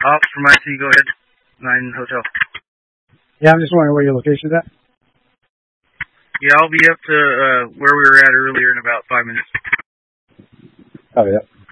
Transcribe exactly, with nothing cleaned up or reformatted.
Ops from I C, go ahead. Nine Hotel. Yeah, I'm just wondering where your location's at. Yeah, I'll be up to uh, where we were at earlier in about five minutes. Oh, yeah.